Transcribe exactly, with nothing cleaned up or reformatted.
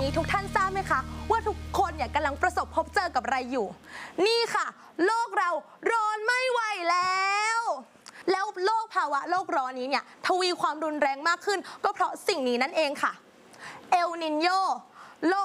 นี้ทุกท่านทราบไหมคะว่าทุกคนเนี่ยกำลังประสบพบเจอกับอะไรอยู่นี่ค่ะโลกเราร้อนไม่ไหวแล้วแล้วโลกภาวะโลกร้อนนี้เนี่ยทวีความรุนแรงมากขึ้นก็เพราะสิ่งนี้นั่นเองค่ะเอลนินโญ